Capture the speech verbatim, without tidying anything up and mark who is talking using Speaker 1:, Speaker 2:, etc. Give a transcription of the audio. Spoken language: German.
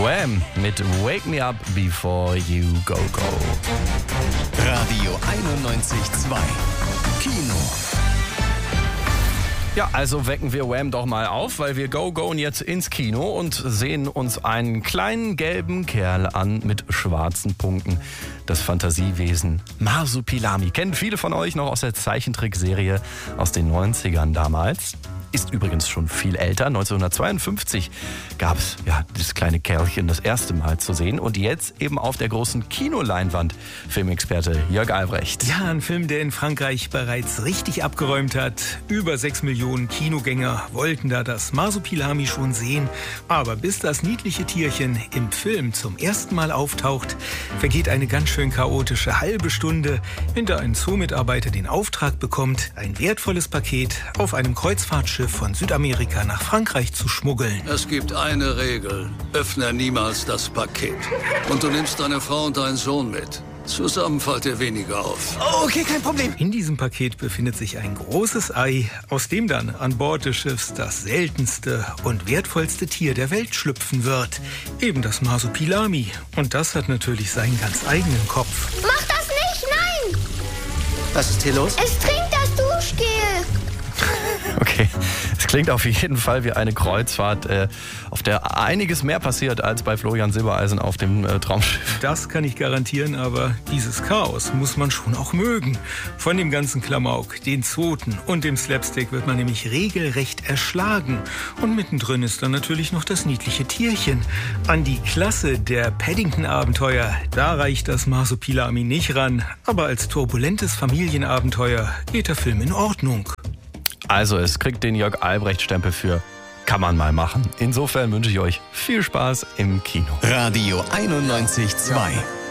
Speaker 1: Wham! Mit Wake Me Up Before You Go Go.
Speaker 2: Radio einundneunzig Komma zwei Kino.
Speaker 1: Ja, also wecken wir Wham doch mal auf, weil wir go goen jetzt ins Kino und sehen uns einen kleinen gelben Kerl an mit schwarzen Punkten. Das Fantasiewesen Marsupilami. Kennen viele von euch noch aus der Zeichentrickserie aus den neunzigern damals. Ist übrigens schon viel älter. neunzehnhundertzweiundfünfzig gab es ja, das kleine Kerlchen das erste Mal zu sehen. Und jetzt eben auf der großen Kinoleinwand. Filmexperte Jörg Albrecht.
Speaker 3: Ja, ein Film, der in Frankreich bereits richtig abgeräumt hat. Über sechs Millionen Kinogänger wollten da das Marsupilami schon sehen. Aber bis das niedliche Tierchen im Film zum ersten Mal auftaucht, vergeht eine ganz schön chaotische halbe Stunde, wenn da ein Zoomitarbeiter den Auftrag bekommt, ein wertvolles Paket auf einem Kreuzfahrtschiff von Südamerika nach Frankreich zu schmuggeln.
Speaker 4: Es gibt eine Regel. Öffne niemals das Paket. Und du nimmst deine Frau und deinen Sohn mit. Zusammen fällt dir weniger auf.
Speaker 3: Okay, kein Problem. In diesem Paket befindet sich ein großes Ei, aus dem dann an Bord des Schiffs das seltenste und wertvollste Tier der Welt schlüpfen wird. Eben das Marsupilami. Und das hat natürlich seinen ganz eigenen Kopf.
Speaker 5: Mach das nicht, nein!
Speaker 6: Was ist hier los?
Speaker 5: Es trinkt das Duschgel.
Speaker 1: Okay, es klingt auf jeden Fall wie eine Kreuzfahrt, äh, auf der einiges mehr passiert als bei Florian Silbereisen auf dem äh, Traumschiff.
Speaker 3: Das kann ich garantieren, aber dieses Chaos muss man schon auch mögen. Von dem ganzen Klamauk, den Zoten und dem Slapstick wird man nämlich regelrecht erschlagen. Und mittendrin ist dann natürlich noch das niedliche Tierchen. An die Klasse der Paddington-Abenteuer, da reicht das Marsupilami nicht ran. Aber als turbulentes Familienabenteuer geht der Film in Ordnung.
Speaker 1: Also es kriegt den Jörg Albrecht-Stempel für kann man mal machen. Insofern wünsche ich euch viel Spaß im Kino.
Speaker 2: Radio einundneunzig Komma zwei